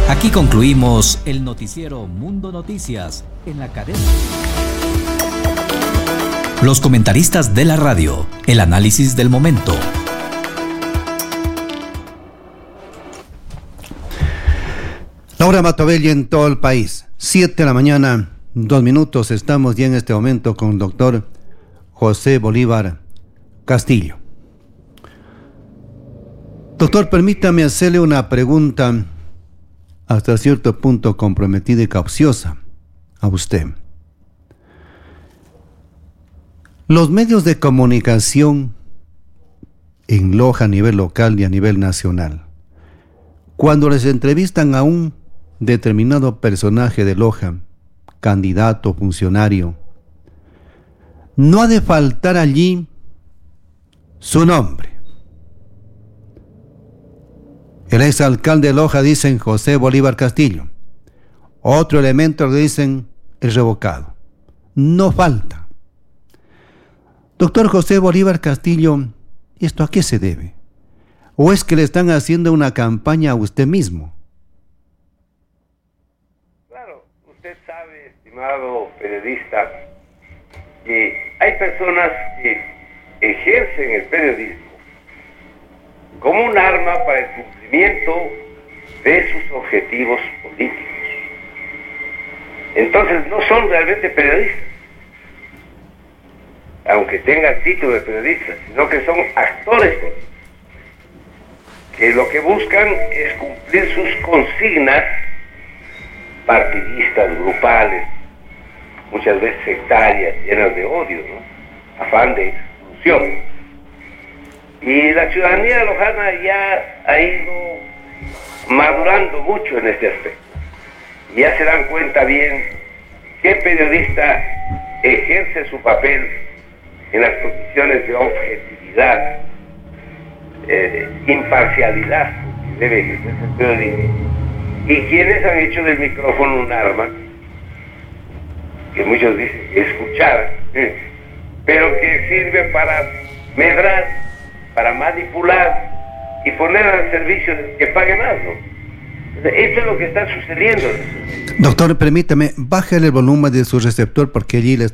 Aquí concluimos el noticiero Mundo Noticias en la cadena. Los comentaristas de la radio, el análisis del momento. Laura Matovelli en todo el país. 7 de la mañana, 2 minutos. Estamos ya en este momento con el doctor José Bolívar Castillo. Doctor, permítame hacerle una pregunta hasta cierto punto comprometida y capciosa a usted. Los medios de comunicación en Loja a nivel local y a nivel nacional, cuando les entrevistan a un determinado personaje de Loja, candidato, funcionario, no ha de faltar allí su nombre. El exalcalde de Loja dicen José Bolívar Castillo. Otro elemento le dicen el revocado. No falta. Doctor José Bolívar Castillo, ¿esto a qué se debe? ¿O es que le están haciendo una campaña a usted mismo? Claro, usted sabe, estimado periodista, que hay personas que ejercen el periodismo como un arma para el cumplimiento de sus objetivos políticos. Entonces no son realmente periodistas, aunque tengan título de periodistas, sino que son actores políticos, que lo que buscan es cumplir sus consignas partidistas, grupales, muchas veces sectarias, llenas de odio, ¿no? Afán de exclusión. Y la ciudadanía lojana ya ha ido madurando mucho en este aspecto. Y ya se dan cuenta bien qué periodista ejerce su papel en las condiciones de objetividad, imparcialidad que debe ejercer el periodismo, y quienes han hecho del micrófono un arma que muchos dicen escuchar, pero que sirve para medrar, para manipular y poner al servicio del que pague más, ¿no? Esto es lo que está sucediendo. Doctor, permítame, bájale el volumen de su receptor porque allí le